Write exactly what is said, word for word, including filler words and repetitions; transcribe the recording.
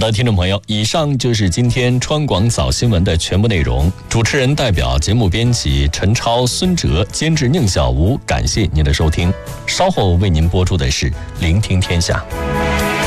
的，听众朋友，以上就是今天川广早新闻的全部内容。主持人代表节目编辑陈超、孙哲，监制宁小吴，感谢您的收听。稍后为您播出的是《聆听天下》。